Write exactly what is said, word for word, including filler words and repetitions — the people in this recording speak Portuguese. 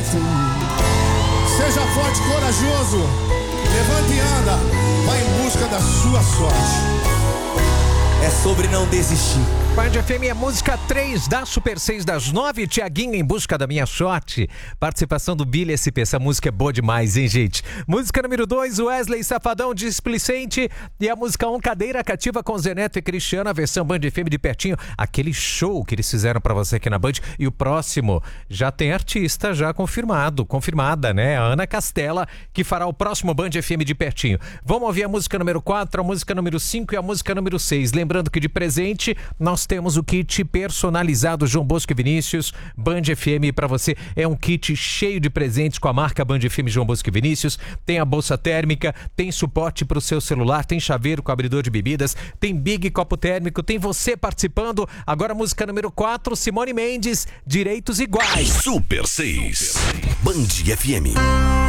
certo. Seja forte e corajoso. Levante e anda. Vai em busca da sua sorte. É sobre não desistir. Band F M é música três da Super seis das nove. Tiaguinho em busca da minha sorte. Participação do Billy S P. Essa música é boa demais, hein, gente? Música número dois, Wesley Safadão, Displicente. E a música um, Cadeira Cativa com Zé Neto e Cristiano. A versão Band F M de pertinho. Aquele show que eles fizeram pra você aqui na Band. E o próximo já tem artista já confirmado. Confirmada, né? A Ana Castela, que fará o próximo Band F M de pertinho. Vamos ouvir a música número quatro, a música número cinco e a música número seis. Lembrando que de presente nós temos o kit personalizado João Bosco e Vinícius Band F M para você. É um kit cheio de presentes com a marca Band F M João Bosco e Vinícius. Tem a bolsa térmica, tem suporte para o seu celular, tem chaveiro com abridor de bebidas, tem Big copo térmico, tem você participando. Agora a música número quatro, Simone Mendes, Direitos Iguais. Super seis, Band F M.